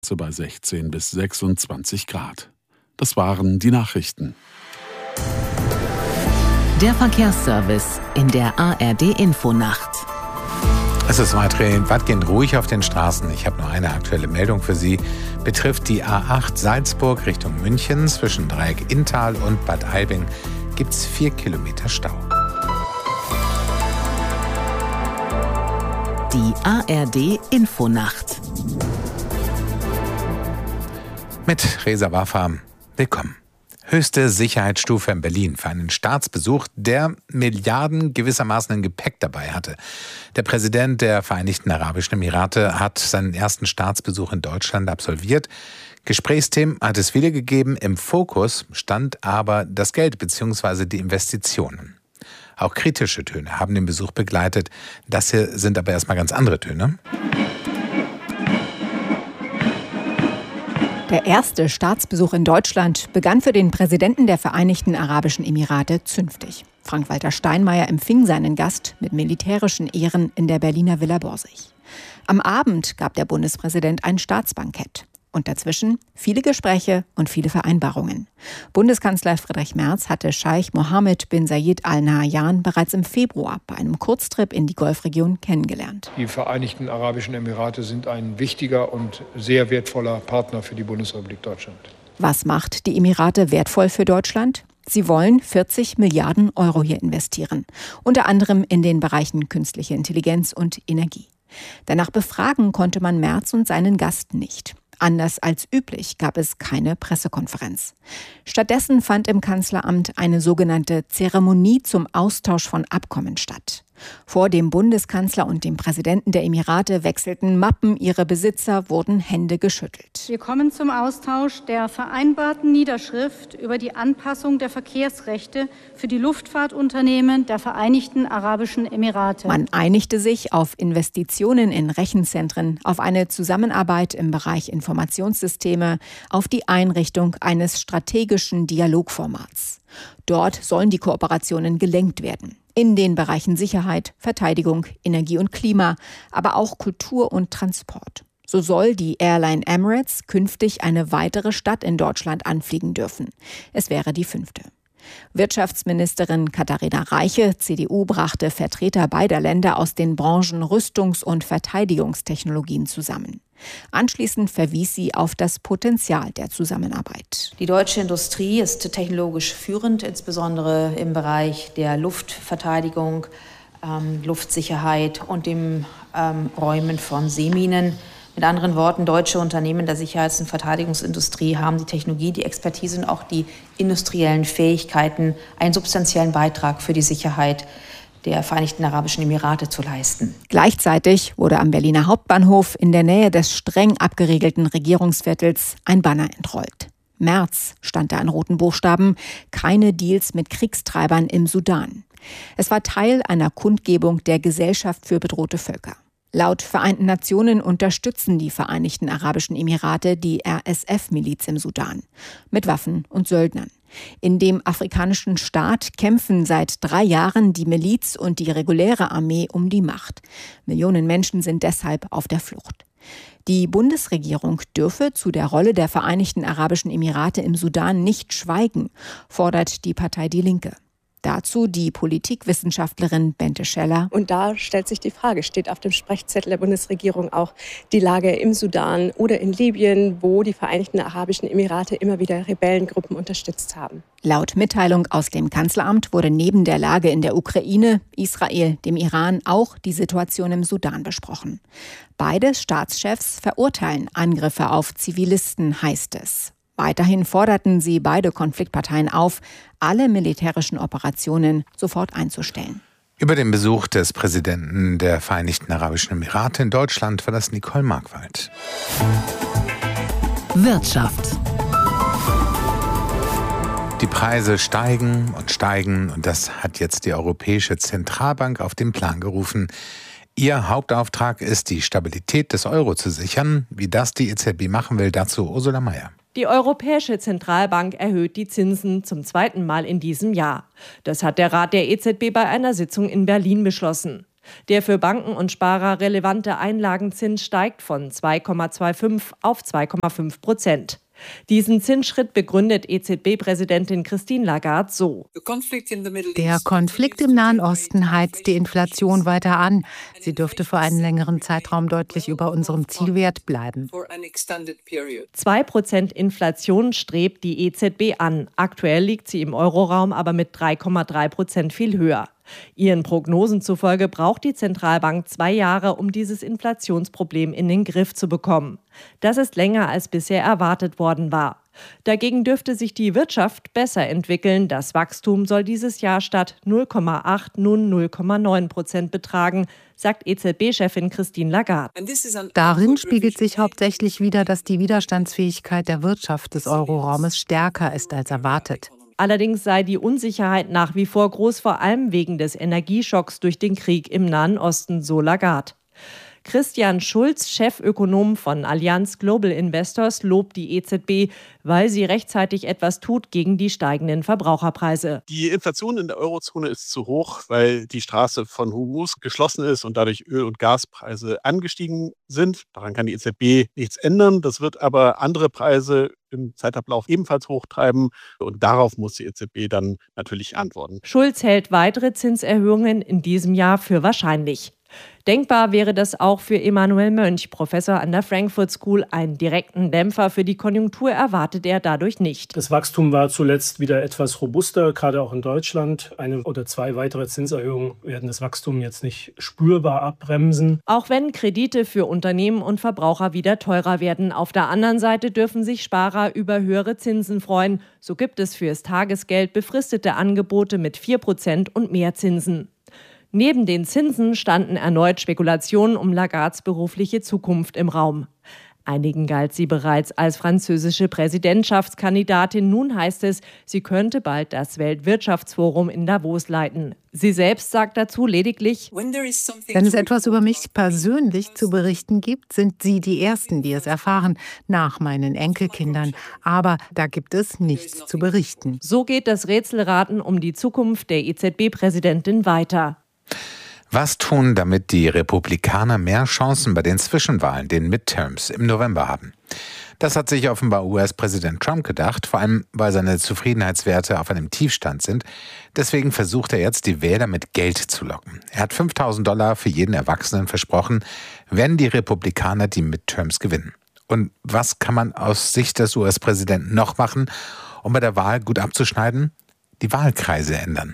bei 16 bis 26 Grad. Das waren die Nachrichten. Der Verkehrsservice in der ARD-Infonacht. Es ist weitgehend ruhig auf den Straßen. Ich habe nur eine aktuelle Meldung für Sie. Betrifft die A8 Salzburg Richtung München. Zwischen Dreieck Inntal und Bad Aibling gibt es 4 Kilometer Stau. Die ARD-Infonacht. Mit Reza Waffa. Willkommen. Höchste Sicherheitsstufe in Berlin für einen Staatsbesuch, der Milliarden gewissermaßen im Gepäck dabei hatte. Der Präsident der Vereinigten Arabischen Emirate hat seinen ersten Staatsbesuch in Deutschland absolviert. Gesprächsthemen hat es viele gegeben. Im Fokus stand aber das Geld bzw. die Investitionen. Auch kritische Töne haben den Besuch begleitet. Das hier sind aber erstmal ganz andere Töne. Der erste Staatsbesuch in Deutschland begann für den Präsidenten der Vereinigten Arabischen Emirate zünftig. Frank-Walter Steinmeier empfing seinen Gast mit militärischen Ehren in der Berliner Villa Borsig. Am Abend gab der Bundespräsident ein Staatsbankett. Und dazwischen viele Gespräche und viele Vereinbarungen. Bundeskanzler Friedrich Merz hatte Scheich Mohammed bin Zayed Al Nahyan bereits im Februar bei einem Kurztrip in die Golfregion kennengelernt. Die Vereinigten Arabischen Emirate sind ein wichtiger und sehr wertvoller Partner für die Bundesrepublik Deutschland. Was macht die Emirate wertvoll für Deutschland? Sie wollen 40 Milliarden Euro hier investieren. Unter anderem in den Bereichen künstliche Intelligenz und Energie. Danach befragen konnte man Merz und seinen Gast nicht. Anders als üblich gab es keine Pressekonferenz. Stattdessen fand im Kanzleramt eine sogenannte Zeremonie zum Austausch von Abkommen statt. Vor dem Bundeskanzler und dem Präsidenten der Emirate wechselten Mappen, ihre Besitzer wurden Hände geschüttelt. Wir kommen zum Austausch der vereinbarten Niederschrift über die Anpassung der Verkehrsrechte für die Luftfahrtunternehmen der Vereinigten Arabischen Emirate. Man einigte sich auf Investitionen in Rechenzentren, auf eine Zusammenarbeit im Bereich Informationssysteme, auf die Einrichtung eines strategischen Dialogformats. Dort sollen die Kooperationen gelenkt werden. In den Bereichen Sicherheit, Verteidigung, Energie und Klima, aber auch Kultur und Transport. So soll die Airline Emirates künftig eine weitere Stadt in Deutschland anfliegen dürfen. Es wäre die 5. Wirtschaftsministerin Katharina Reiche, CDU, brachte Vertreter beider Länder aus den Branchen Rüstungs- und Verteidigungstechnologien zusammen. Anschließend verwies sie auf das Potenzial der Zusammenarbeit. Die deutsche Industrie ist technologisch führend, insbesondere im Bereich der Luftverteidigung, Luftsicherheit und dem Räumen von Seeminen. Mit anderen Worten, deutsche Unternehmen der Sicherheits- und Verteidigungsindustrie haben die Technologie, die Expertise und auch die industriellen Fähigkeiten, einen substanziellen Beitrag für die Sicherheit der Vereinigten Arabischen Emirate zu leisten. Gleichzeitig wurde am Berliner Hauptbahnhof in der Nähe des streng abgeriegelten Regierungsviertels ein Banner entrollt. Merz stand da in roten Buchstaben: keine Deals mit Kriegstreibern im Sudan. Es war Teil einer Kundgebung der Gesellschaft für bedrohte Völker. Laut Vereinten Nationen unterstützen die Vereinigten Arabischen Emirate die RSF-Miliz im Sudan mit Waffen und Söldnern. In dem afrikanischen Staat kämpfen seit 3 Jahren die Miliz und die reguläre Armee um die Macht. Millionen Menschen sind deshalb auf der Flucht. Die Bundesregierung dürfe zu der Rolle der Vereinigten Arabischen Emirate im Sudan nicht schweigen, fordert die Partei Die Linke. Dazu die Politikwissenschaftlerin Bente Scheller. Und da stellt sich die Frage, steht auf dem Sprechzettel der Bundesregierung auch die Lage im Sudan oder in Libyen, wo die Vereinigten Arabischen Emirate immer wieder Rebellengruppen unterstützt haben? Laut Mitteilung aus dem Kanzleramt wurde neben der Lage in der Ukraine, Israel, dem Iran auch die Situation im Sudan besprochen. Beide Staatschefs verurteilen Angriffe auf Zivilisten, heißt es. Weiterhin forderten sie beide Konfliktparteien auf, alle militärischen Operationen sofort einzustellen. Über den Besuch des Präsidenten der Vereinigten Arabischen Emirate in Deutschland war das Nicole Markwald. Wirtschaft. Die Preise steigen und das hat jetzt die Europäische Zentralbank auf den Plan gerufen. Ihr Hauptauftrag ist, die Stabilität des Euro zu sichern. Wie das die EZB machen will, dazu Ursula Mayer. Die Europäische Zentralbank erhöht die Zinsen zum 2. Mal in diesem Jahr. Das hat der Rat der EZB bei einer Sitzung in Berlin beschlossen. Der für Banken und Sparer relevante Einlagenzins steigt von 2,25 auf 2,5%. Diesen Zinsschritt begründet EZB-Präsidentin Christine Lagarde so. Der Konflikt im Nahen Osten heizt die Inflation weiter an. Sie dürfte für einen längeren Zeitraum deutlich über unserem Zielwert bleiben. 2% Inflation strebt die EZB an. Aktuell liegt sie im Euroraum aber mit 3,3% viel höher. Ihren Prognosen zufolge braucht die Zentralbank 2 Jahre, um dieses Inflationsproblem in den Griff zu bekommen. Das ist länger als bisher erwartet worden war. Dagegen dürfte sich die Wirtschaft besser entwickeln. Das Wachstum soll dieses Jahr statt 0,8 nun 0,9% betragen, sagt EZB-Chefin Christine Lagarde. Darin spiegelt sich hauptsächlich wider, dass die Widerstandsfähigkeit der Wirtschaft des Euroraumes stärker ist als erwartet. Allerdings sei die Unsicherheit nach wie vor groß, vor allem wegen des Energieschocks durch den Krieg im Nahen Osten, so Lagarde. Christian Schulz, Chefökonom von Allianz Global Investors, lobt die EZB, weil sie rechtzeitig etwas tut gegen die steigenden Verbraucherpreise. Die Inflation in der Eurozone ist zu hoch, weil die Straße von Hormuz geschlossen ist und dadurch Öl- und Gaspreise angestiegen sind. Daran kann die EZB nichts ändern. Das wird aber andere Preise im Zeitablauf ebenfalls hochtreiben. Und darauf muss die EZB dann natürlich antworten. Schulz hält weitere Zinserhöhungen in diesem Jahr für wahrscheinlich. Denkbar wäre das auch für Emanuel Mönch, Professor an der Frankfurt School. Einen direkten Dämpfer für die Konjunktur erwartet er dadurch nicht. Das Wachstum war zuletzt wieder etwas robuster, gerade auch in Deutschland. 1 oder 2 weitere Zinserhöhungen werden das Wachstum jetzt nicht spürbar abbremsen. Auch wenn Kredite für Unternehmen und Verbraucher wieder teurer werden. Auf der anderen Seite dürfen sich Sparer über höhere Zinsen freuen. So gibt es fürs Tagesgeld befristete Angebote mit 4% und mehr Zinsen. Neben den Zinsen standen erneut Spekulationen um Lagardes berufliche Zukunft im Raum. Einigen galt sie bereits als französische Präsidentschaftskandidatin. Nun heißt es, sie könnte bald das Weltwirtschaftsforum in Davos leiten. Sie selbst sagt dazu lediglich: Wenn es etwas über mich persönlich zu berichten gibt, sind Sie die Ersten, die es erfahren, nach meinen Enkelkindern. Aber da gibt es nichts zu berichten. So geht das Rätselraten um die Zukunft der EZB-Präsidentin weiter. Was tun, damit die Republikaner mehr Chancen bei den Zwischenwahlen, den Midterms, im November haben? Das hat sich offenbar US-Präsident Trump gedacht, vor allem weil seine Zufriedenheitswerte auf einem Tiefstand sind. Deswegen versucht er jetzt, die Wähler mit Geld zu locken. Er hat $5.000 für jeden Erwachsenen versprochen, wenn die Republikaner die Midterms gewinnen. Und was kann man aus Sicht des US-Präsidenten noch machen, um bei der Wahl gut abzuschneiden? Die Wahlkreise ändern.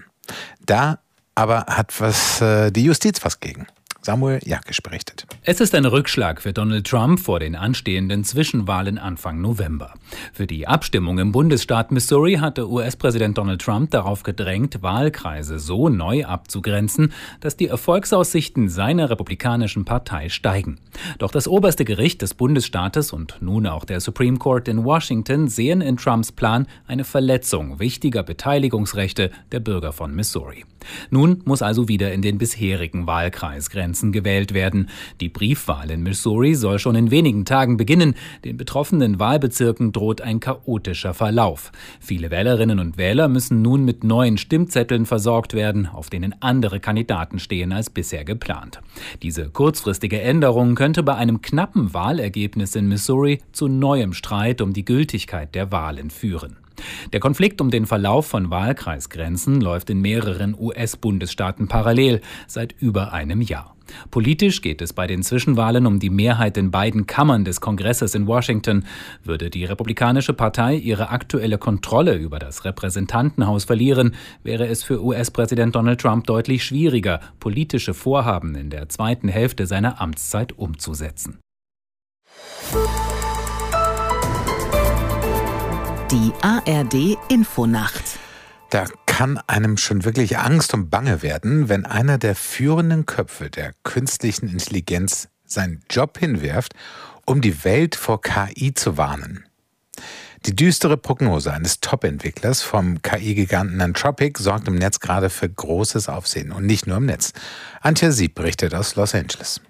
Da aber hat die Justiz was gegen. Samuel Jakisch berichtet. Es ist ein Rückschlag für Donald Trump vor den anstehenden Zwischenwahlen Anfang November. Für die Abstimmung im Bundesstaat Missouri hatte US-Präsident Donald Trump darauf gedrängt, Wahlkreise so neu abzugrenzen, dass die Erfolgsaussichten seiner republikanischen Partei steigen. Doch das oberste Gericht des Bundesstaates und nun auch der Supreme Court in Washington sehen in Trumps Plan eine Verletzung wichtiger Beteiligungsrechte der Bürger von Missouri. Nun muss also wieder in den bisherigen Wahlkreisgrenzen gewählt werden. Die Briefwahl in Missouri soll schon in wenigen Tagen beginnen. Den betroffenen Wahlbezirken droht ein chaotischer Verlauf. Viele Wählerinnen und Wähler müssen nun mit neuen Stimmzetteln versorgt werden, auf denen andere Kandidaten stehen als bisher geplant. Diese kurzfristige Änderung könnte bei einem knappen Wahlergebnis in Missouri zu neuem Streit um die Gültigkeit der Wahlen führen. Der Konflikt um den Verlauf von Wahlkreisgrenzen läuft in mehreren US-Bundesstaaten parallel seit über einem Jahr. Politisch geht es bei den Zwischenwahlen um die Mehrheit in beiden Kammern des Kongresses in Washington. Würde die Republikanische Partei ihre aktuelle Kontrolle über das Repräsentantenhaus verlieren, wäre es für US-Präsident Donald Trump deutlich schwieriger, politische Vorhaben in der zweiten Hälfte seiner Amtszeit umzusetzen. Die ARD Infonacht. Da kann einem schon wirklich Angst und Bange werden, wenn einer der führenden Köpfe der künstlichen Intelligenz seinen Job hinwirft, um die Welt vor KI zu warnen. Die düstere Prognose eines Top-Entwicklers vom KI-Giganten Anthropic sorgt im Netz gerade für großes Aufsehen und nicht nur im Netz. Antje Sieb berichtet aus Los Angeles.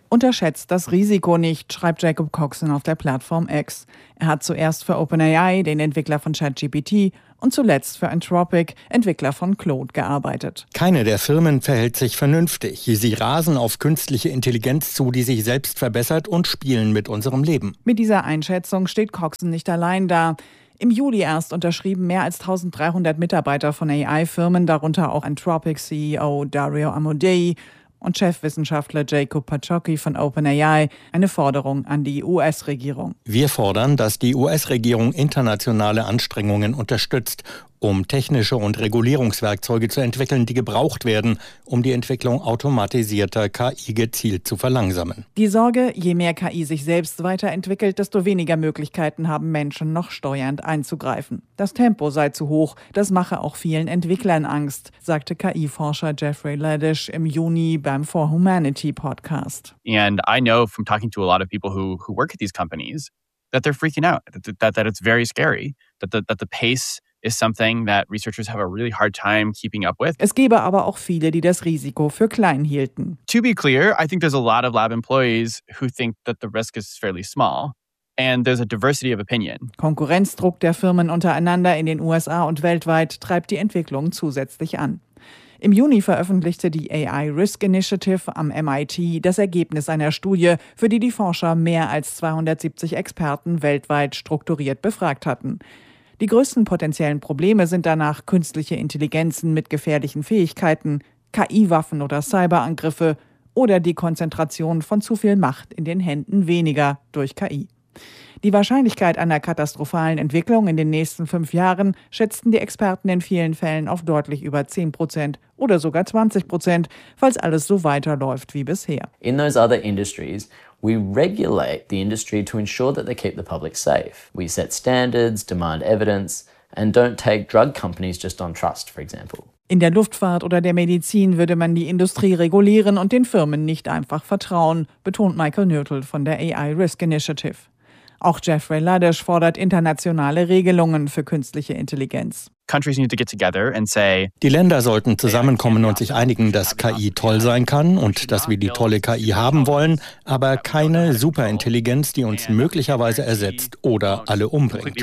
Unterschätzt das Risiko nicht, schreibt Jacob Coxon auf der Plattform X. Er hat zuerst für OpenAI, den Entwickler von ChatGPT, und zuletzt für Anthropic, Entwickler von Claude, gearbeitet. Keine der Firmen verhält sich vernünftig. Sie rasen auf künstliche Intelligenz zu, die sich selbst verbessert, und spielen mit unserem Leben. Mit dieser Einschätzung steht Coxon nicht allein da. Im Juli erst unterschrieben mehr als 1300 Mitarbeiter von AI-Firmen, darunter auch Anthropic-CEO Dario Amodei und Chefwissenschaftler Jacob Pachocki von OpenAI, eine Forderung an die US-Regierung. Wir fordern, dass die US-Regierung internationale Anstrengungen unterstützt, um technische und Regulierungswerkzeuge zu entwickeln, die gebraucht werden, um die Entwicklung automatisierter KI gezielt zu verlangsamen. Die Sorge, je mehr KI sich selbst weiterentwickelt, desto weniger Möglichkeiten haben Menschen noch steuernd einzugreifen. Das Tempo sei zu hoch, das mache auch vielen Entwicklern Angst, sagte KI-Forscher Jeffrey Ladish im Juni beim For Humanity Podcast. And I know from talking to a lot of people who work at these companies that they're freaking out, that it's very scary, that the pace is something that researchers have a really hard time keeping up with. Es gebe aber auch viele, die das Risiko für klein hielten. To be clear, I think there's a lot of lab employees who think that the risk is fairly small. And there's a diversity of opinion. Konkurrenzdruck der Firmen untereinander in den USA und weltweit treibt die Entwicklung zusätzlich an. Im Juni veröffentlichte die AI Risk Initiative am MIT das Ergebnis einer Studie, für die Forscher mehr als 270 Experten weltweit strukturiert befragt hatten. Die größten potenziellen Probleme sind danach künstliche Intelligenzen mit gefährlichen Fähigkeiten, KI-Waffen oder Cyberangriffe oder die Konzentration von zu viel Macht in den Händen weniger durch KI. Die Wahrscheinlichkeit einer katastrophalen Entwicklung in den nächsten 5 Jahren schätzten die Experten in vielen Fällen auf deutlich über 10% oder sogar 20%, falls alles so weiterläuft wie bisher. In those other industries, we regulate the industry to ensure that they keep the public safe. We set standards, demand evidence, and don't take drug companies just on trust, for example. In der Luftfahrt oder der Medizin würde man die Industrie regulieren und den Firmen nicht einfach vertrauen, betont Michael Nötl von der AI Risk Initiative. Auch Jeffrey Ladish fordert internationale Regelungen für künstliche Intelligenz. Countries need to get together and say, die Länder sollten zusammenkommen und sich einigen, dass KI toll sein kann und dass wir die tolle KI haben wollen, aber keine Superintelligenz, die uns möglicherweise ersetzt oder alle umbringt.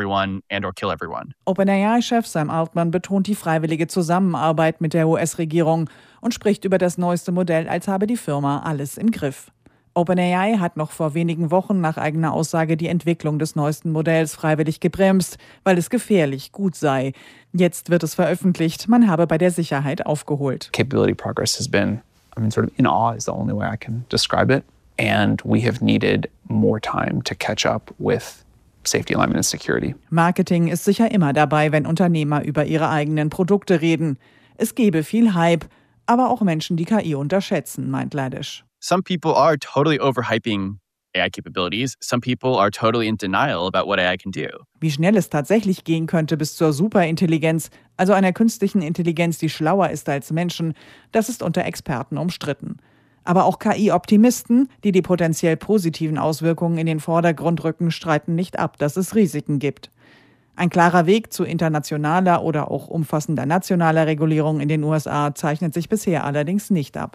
OpenAI-Chef Sam Altman betont die freiwillige Zusammenarbeit mit der US-Regierung und spricht über das neueste Modell, als habe die Firma alles im Griff. OpenAI hat noch vor wenigen Wochen nach eigener Aussage die Entwicklung des neuesten Modells freiwillig gebremst, weil es gefährlich gut sei. Jetzt wird es veröffentlicht, man habe bei der Sicherheit aufgeholt. Capability progress has been, sort of in awe is the only way I can describe it. And we have needed more time to catch up with safety, alignment and security. Marketing ist sicher immer dabei, wenn Unternehmer über ihre eigenen Produkte reden. Es gebe viel Hype, aber auch Menschen, die KI unterschätzen, meint Ladish. Some people are totally overhyping AI capabilities. Some people are totally in denial about what AI can do. Wie schnell es tatsächlich gehen könnte bis zur Superintelligenz, also einer künstlichen Intelligenz, die schlauer ist als Menschen, das ist unter Experten umstritten. Aber auch KI-Optimisten, die die potenziell positiven Auswirkungen in den Vordergrund rücken, streiten nicht ab, dass es Risiken gibt. Ein klarer Weg zu internationaler oder auch umfassender nationaler Regulierung in den USA zeichnet sich bisher allerdings nicht ab.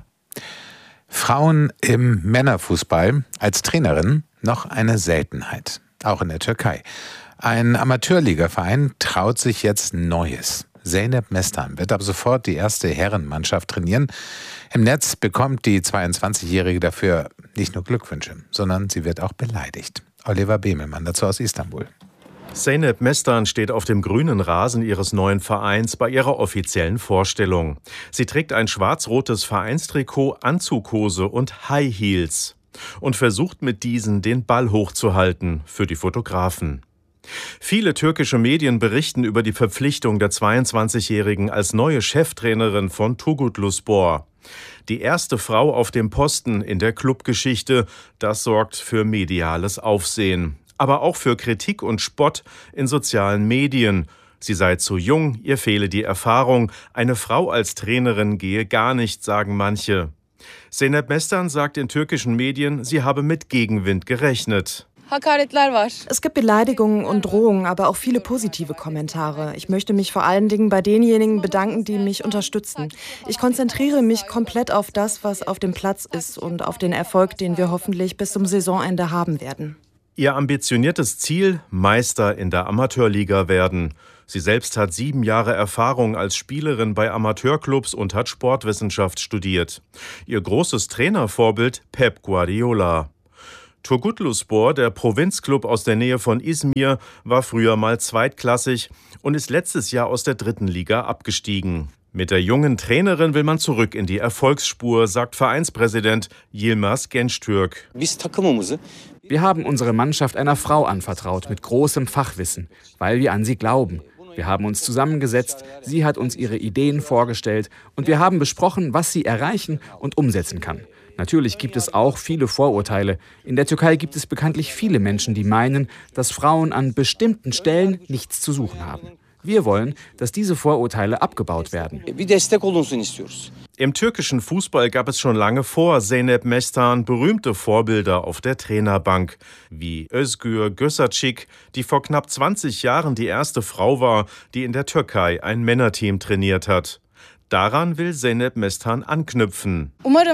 Frauen im Männerfußball als Trainerin noch eine Seltenheit, auch in der Türkei. Ein Amateurligaverein traut sich jetzt Neues. Zeynep Mestan wird ab sofort die erste Herrenmannschaft trainieren. Im Netz bekommt die 22-Jährige dafür nicht nur Glückwünsche, sondern sie wird auch beleidigt. Oliver Bemelmann dazu aus Istanbul. Zeynep Mestan steht auf dem grünen Rasen ihres neuen Vereins bei ihrer offiziellen Vorstellung. Sie trägt ein schwarz-rotes Vereinstrikot, Anzughose und High Heels und versucht mit diesen den Ball hochzuhalten für die Fotografen. Viele türkische Medien berichten über die Verpflichtung der 22-Jährigen als neue Cheftrainerin von Turgutluspor. Die erste Frau auf dem Posten in der Clubgeschichte, das sorgt für mediales Aufsehen. Aber auch für Kritik und Spott in sozialen Medien. Sie sei zu jung, ihr fehle die Erfahrung. Eine Frau als Trainerin gehe gar nicht, sagen manche. Zeynep Mestan sagt in türkischen Medien, sie habe mit Gegenwind gerechnet. Es gibt Beleidigungen und Drohungen, aber auch viele positive Kommentare. Ich möchte mich vor allen Dingen bei denjenigen bedanken, die mich unterstützen. Ich konzentriere mich komplett auf das, was auf dem Platz ist und auf den Erfolg, den wir hoffentlich bis zum Saisonende haben werden. Ihr ambitioniertes Ziel: Meister in der Amateurliga werden. Sie selbst hat 7 Jahre Erfahrung als Spielerin bei Amateurclubs und hat Sportwissenschaft studiert. Ihr großes Trainervorbild Pep Guardiola. Turgutluspor, der Provinzclub aus der Nähe von Izmir, war früher mal zweitklassig und ist letztes Jahr aus der 3. Liga abgestiegen. Mit der jungen Trainerin will man zurück in die Erfolgsspur, sagt Vereinspräsident Yilmaz Gençtürk. Wir haben unsere Mannschaft einer Frau anvertraut mit großem Fachwissen, weil wir an sie glauben. Wir haben uns zusammengesetzt, sie hat uns ihre Ideen vorgestellt und wir haben besprochen, was sie erreichen und umsetzen kann. Natürlich gibt es auch viele Vorurteile. In der Türkei gibt es bekanntlich viele Menschen, die meinen, dass Frauen an bestimmten Stellen nichts zu suchen haben. Wir wollen, dass diese Vorurteile abgebaut werden. Im türkischen Fußball gab es schon lange vor Zeynep Mestan berühmte Vorbilder auf der Trainerbank, wie Özgür Gözacik, die vor knapp 20 Jahren die erste Frau war, die in der Türkei ein Männerteam trainiert hat. Daran will Zeynep Mestan anknüpfen.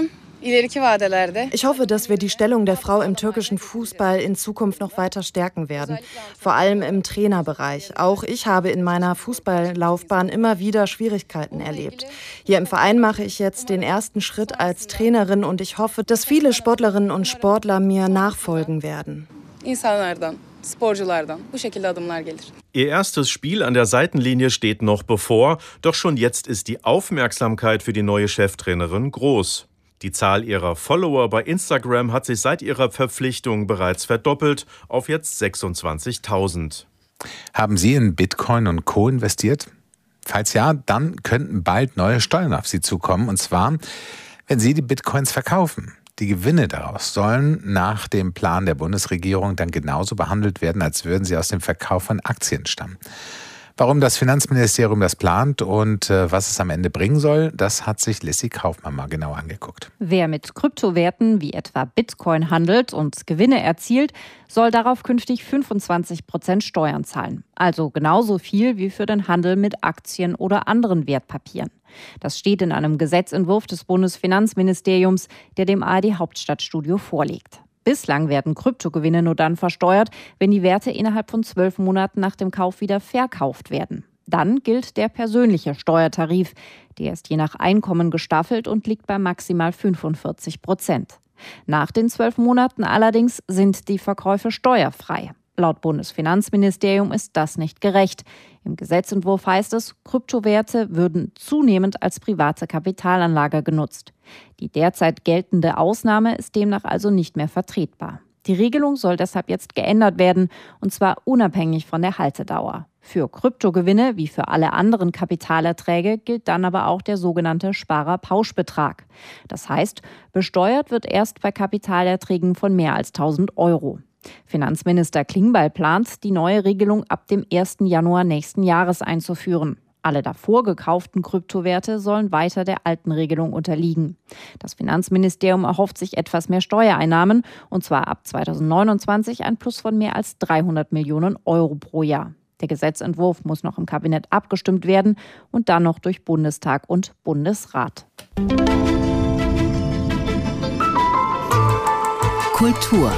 Ich hoffe, dass wir die Stellung der Frau im türkischen Fußball in Zukunft noch weiter stärken werden. Vor allem im Trainerbereich. Auch ich habe in meiner Fußballlaufbahn immer wieder Schwierigkeiten erlebt. Hier im Verein mache ich jetzt den ersten Schritt als Trainerin und ich hoffe, dass viele Sportlerinnen und Sportler mir nachfolgen werden. Ihr erstes Spiel an der Seitenlinie steht noch bevor, doch schon jetzt ist die Aufmerksamkeit für die neue Cheftrainerin groß. Die Zahl ihrer Follower bei Instagram hat sich seit ihrer Verpflichtung bereits verdoppelt auf jetzt 26.000. Haben Sie in Bitcoin und Co. investiert? Falls ja, dann könnten bald neue Steuern auf Sie zukommen. Und zwar, wenn Sie die Bitcoins verkaufen. Die Gewinne daraus sollen nach dem Plan der Bundesregierung dann genauso behandelt werden, als würden sie aus dem Verkauf von Aktien stammen. Warum das Finanzministerium das plant und was es am Ende bringen soll, das hat sich Lissy Kaufmann mal genau angeguckt. Wer mit Kryptowerten wie etwa Bitcoin handelt und Gewinne erzielt, soll darauf künftig 25% Steuern zahlen. Also genauso viel wie für den Handel mit Aktien oder anderen Wertpapieren. Das steht in einem Gesetzentwurf des Bundesfinanzministeriums, der dem ARD-Hauptstadtstudio vorliegt. Bislang werden Kryptogewinne nur dann versteuert, wenn die Werte innerhalb von 12 Monaten nach dem Kauf wieder verkauft werden. Dann gilt der persönliche Steuertarif. Der ist je nach Einkommen gestaffelt und liegt bei maximal 45%. Nach den 12 Monaten allerdings sind die Verkäufe steuerfrei. Laut Bundesfinanzministerium ist das nicht gerecht. Im Gesetzentwurf heißt es, Kryptowerte würden zunehmend als private Kapitalanlage genutzt. Die derzeit geltende Ausnahme ist demnach also nicht mehr vertretbar. Die Regelung soll deshalb jetzt geändert werden, und zwar unabhängig von der Haltedauer. Für Kryptogewinne wie für alle anderen Kapitalerträge gilt dann aber auch der sogenannte Sparerpauschbetrag. Das heißt, besteuert wird erst bei Kapitalerträgen von mehr als 1.000 €. Finanzminister Klingbeil plant, die neue Regelung ab dem 1. Januar nächsten Jahres einzuführen. Alle davor gekauften Kryptowerte sollen weiter der alten Regelung unterliegen. Das Finanzministerium erhofft sich etwas mehr Steuereinnahmen, und zwar ab 2029 ein Plus von mehr als 300 Millionen € pro Jahr. Der Gesetzentwurf muss noch im Kabinett abgestimmt werden und dann noch durch Bundestag und Bundesrat. Kultur.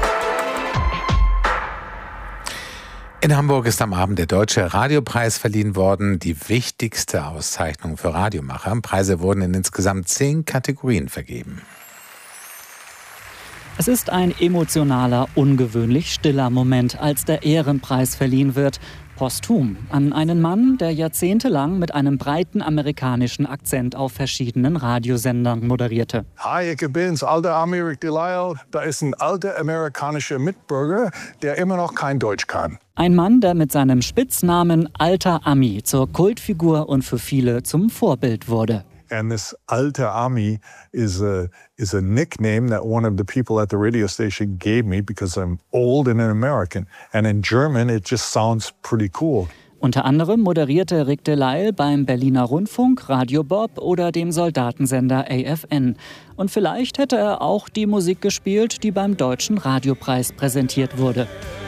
In Hamburg ist am Abend der Deutsche Radiopreis verliehen worden, die wichtigste Auszeichnung für Radiomacher. Preise wurden in insgesamt 10 Kategorien vergeben. Es ist ein emotionaler, ungewöhnlich stiller Moment, als der Ehrenpreis verliehen wird. Posthum an einen Mann, der jahrzehntelang mit einem breiten amerikanischen Akzent auf verschiedenen Radiosendern moderierte. Hi, ich bin's, alter Amerik Delisle. Da ist ein alter amerikanischer Mitbürger, der immer noch kein Deutsch kann. Ein Mann, der mit seinem Spitznamen Alter Ami zur Kultfigur und für viele zum Vorbild wurde. And this Alter Ami is a nickname that one of the people at the radio station gave me because I'm old and an American. And in German, it just sounds pretty cool. Unter anderem moderierte Rick Delisle beim Berliner Rundfunk, Radio Bob oder dem Soldatensender AFN. Und vielleicht hätte er auch die Musik gespielt, die beim Deutschen Radiopreis präsentiert wurde.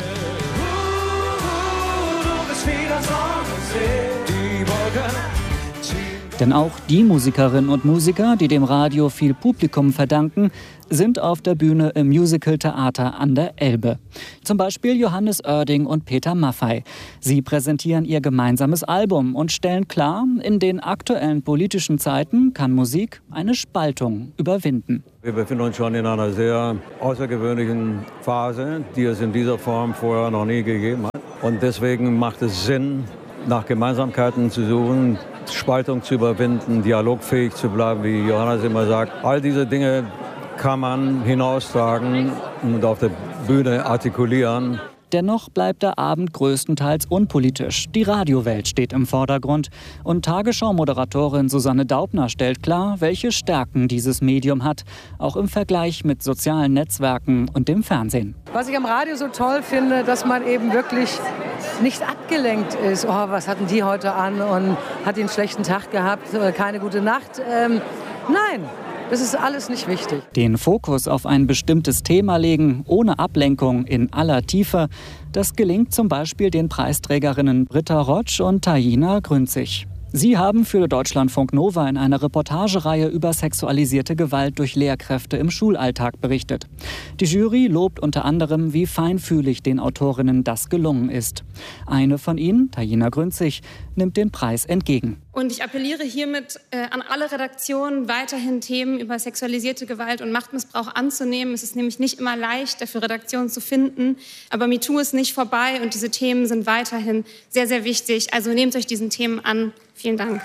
Denn auch die Musikerinnen und Musiker, die dem Radio viel Publikum verdanken, sind auf der Bühne im Musical-Theater an der Elbe. Zum Beispiel Johannes Oerding und Peter Maffay. Sie präsentieren ihr gemeinsames Album und stellen klar, in den aktuellen politischen Zeiten kann Musik eine Spaltung überwinden. Wir befinden uns schon in einer sehr außergewöhnlichen Phase, die es in dieser Form vorher noch nie gegeben hat. Und deswegen macht es Sinn, nach Gemeinsamkeiten zu suchen, Spaltung zu überwinden, dialogfähig zu bleiben, wie Johannes immer sagt. All diese Dinge kann man hinaustragen und auf der Bühne artikulieren. Dennoch bleibt der Abend größtenteils unpolitisch. Die Radiowelt steht im Vordergrund. Und Tagesschau-Moderatorin Susanne Daubner stellt klar, welche Stärken dieses Medium hat, auch im Vergleich mit sozialen Netzwerken und dem Fernsehen. Was ich am Radio so toll finde, dass man eben wirklich nicht abgelenkt ist. Oh, was hatten die heute an und hat die einen schlechten Tag gehabt, keine gute Nacht. Nein. Das ist alles nicht wichtig. Den Fokus auf ein bestimmtes Thema legen, ohne Ablenkung, in aller Tiefe, das gelingt zum Beispiel den Preisträgerinnen Britta Rotsch und Taina Grünzig. Sie haben für Deutschlandfunk Nova in einer Reportagereihe über sexualisierte Gewalt durch Lehrkräfte im Schulalltag berichtet. Die Jury lobt unter anderem, wie feinfühlig den Autorinnen das gelungen ist. Eine von ihnen, Taina Grünzig, nimmt den Preis entgegen. Und ich appelliere hiermit an alle Redaktionen, weiterhin Themen über sexualisierte Gewalt und Machtmissbrauch anzunehmen. Es ist nämlich nicht immer leicht, dafür Redaktionen zu finden. Aber MeToo ist nicht vorbei und diese Themen sind weiterhin sehr, sehr wichtig. Also nehmt euch diesen Themen an. Vielen Dank.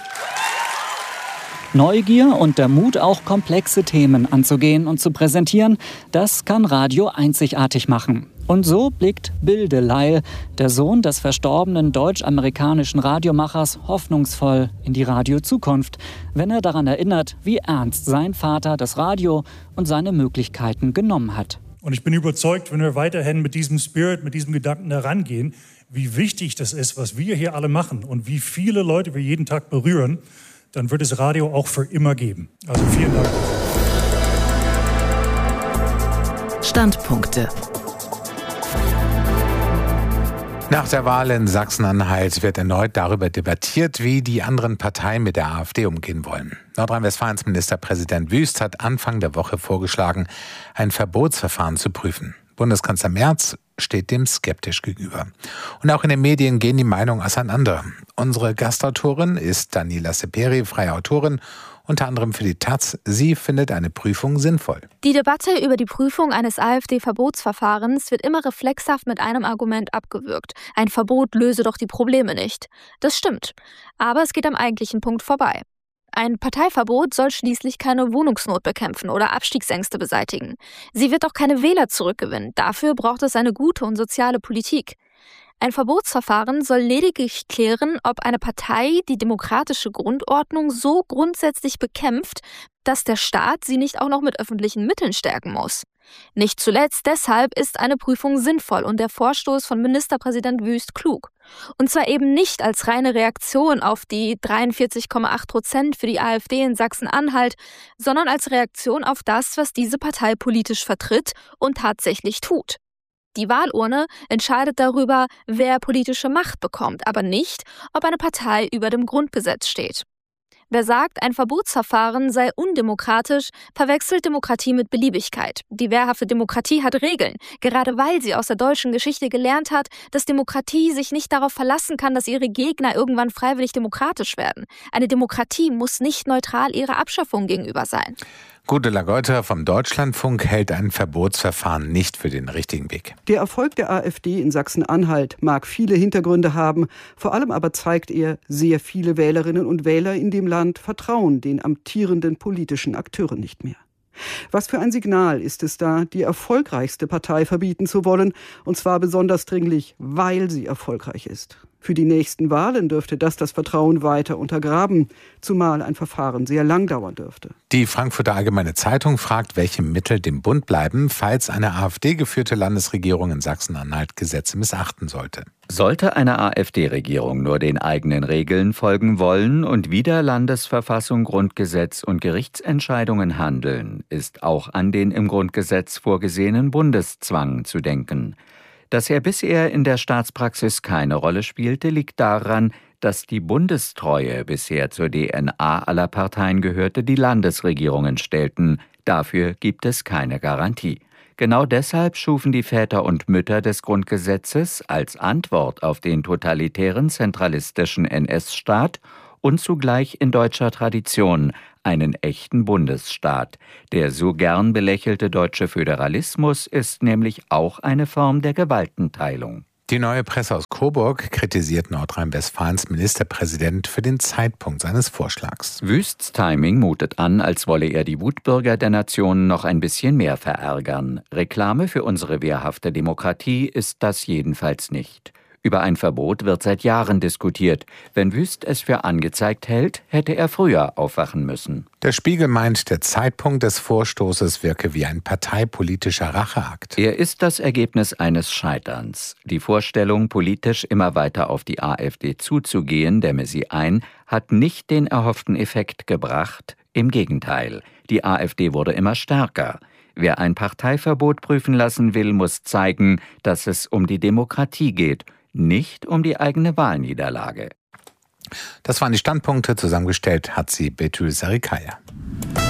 Neugier und der Mut, auch komplexe Themen anzugehen und zu präsentieren, das kann Radio einzigartig machen. Und so blickt Bill Delisle, der Sohn des verstorbenen deutsch-amerikanischen Radiomachers, hoffnungsvoll in die Radiozukunft, wenn er daran erinnert, wie ernst sein Vater das Radio und seine Möglichkeiten genommen hat. Und ich bin überzeugt, wenn wir weiterhin mit diesem Spirit, mit diesem Gedanken herangehen, wie wichtig das ist, was wir hier alle machen und wie viele Leute wir jeden Tag berühren, dann wird es Radio auch für immer geben. Also vielen Dank. Standpunkte. Nach der Wahl in Sachsen-Anhalt wird erneut darüber debattiert, wie die anderen Parteien mit der AfD umgehen wollen. Nordrhein-Westfalens Ministerpräsident Wüst hat Anfang der Woche vorgeschlagen, ein Verbotsverfahren zu prüfen. Bundeskanzler Merz steht dem skeptisch gegenüber. Und auch in den Medien gehen die Meinungen auseinander. Unsere Gastautorin ist Daniela Seperi, freie Autorin, unter anderem für die taz. Sie findet eine Prüfung sinnvoll. Die Debatte über die Prüfung eines AfD-Verbotsverfahrens wird immer reflexhaft mit einem Argument abgewürgt. Ein Verbot löse doch die Probleme nicht. Das stimmt. Aber es geht am eigentlichen Punkt vorbei. Ein Parteiverbot soll schließlich keine Wohnungsnot bekämpfen oder Abstiegsängste beseitigen. Sie wird auch keine Wähler zurückgewinnen. Dafür braucht es eine gute und soziale Politik. Ein Verbotsverfahren soll lediglich klären, ob eine Partei die demokratische Grundordnung so grundsätzlich bekämpft, dass der Staat sie nicht auch noch mit öffentlichen Mitteln stärken muss. Nicht zuletzt deshalb ist eine Prüfung sinnvoll und der Vorstoß von Ministerpräsident Wüst klug. Und zwar eben nicht als reine Reaktion auf die 43,8% für die AfD in Sachsen-Anhalt, sondern als Reaktion auf das, was diese Partei politisch vertritt und tatsächlich tut. Die Wahlurne entscheidet darüber, wer politische Macht bekommt, aber nicht, ob eine Partei über dem Grundgesetz steht. Wer sagt, ein Verbotsverfahren sei undemokratisch, verwechselt Demokratie mit Beliebigkeit. Die wehrhafte Demokratie hat Regeln, gerade weil sie aus der deutschen Geschichte gelernt hat, dass Demokratie sich nicht darauf verlassen kann, dass ihre Gegner irgendwann freiwillig demokratisch werden. Eine Demokratie muss nicht neutral ihrer Abschaffung gegenüber sein. Gudela Geuter vom Deutschlandfunk hält ein Verbotsverfahren nicht für den richtigen Weg. Der Erfolg der AfD in Sachsen-Anhalt mag viele Hintergründe haben, vor allem aber zeigt er, sehr viele Wählerinnen und Wähler in dem Land vertrauen den amtierenden politischen Akteuren nicht mehr. Was für ein Signal ist es da, die erfolgreichste Partei verbieten zu wollen, und zwar besonders dringlich, weil sie erfolgreich ist? Für die nächsten Wahlen dürfte das Vertrauen weiter untergraben, zumal ein Verfahren sehr lang dauern dürfte. Die Frankfurter Allgemeine Zeitung fragt, welche Mittel dem Bund bleiben, falls eine AfD-geführte Landesregierung in Sachsen-Anhalt Gesetze missachten sollte. Sollte eine AfD-Regierung nur den eigenen Regeln folgen wollen und wider Landesverfassung, Grundgesetz und Gerichtsentscheidungen handeln, ist auch an den im Grundgesetz vorgesehenen Bundeszwang zu denken. Dass er bisher in der Staatspraxis keine Rolle spielte, liegt daran, dass die Bundestreue bisher zur DNA aller Parteien gehörte, die Landesregierungen stellten. Dafür gibt es keine Garantie. Genau deshalb schufen die Väter und Mütter des Grundgesetzes als Antwort auf den totalitären zentralistischen NS-Staat und zugleich in deutscher Tradition einen echten Bundesstaat. Der so gern belächelte deutsche Föderalismus ist nämlich auch eine Form der Gewaltenteilung. Die Neue Presse aus Coburg kritisiert Nordrhein-Westfalens Ministerpräsident für den Zeitpunkt seines Vorschlags. Wüsts Timing mutet an, als wolle er die Wutbürger der Nation noch ein bisschen mehr verärgern. Reklame für unsere wehrhafte Demokratie ist das jedenfalls nicht. Über ein Verbot wird seit Jahren diskutiert. Wenn Wüst es für angezeigt hält, hätte er früher aufwachen müssen. Der Spiegel meint, der Zeitpunkt des Vorstoßes wirke wie ein parteipolitischer Racheakt. Er ist das Ergebnis eines Scheiterns. Die Vorstellung, politisch immer weiter auf die AfD zuzugehen, dämme sie ein, hat nicht den erhofften Effekt gebracht. Im Gegenteil, die AfD wurde immer stärker. Wer ein Parteiverbot prüfen lassen will, muss zeigen, dass es um die Demokratie geht, nicht um die eigene Wahlniederlage. Das waren die Standpunkte, zusammengestellt hat sie Betül Sarikaya.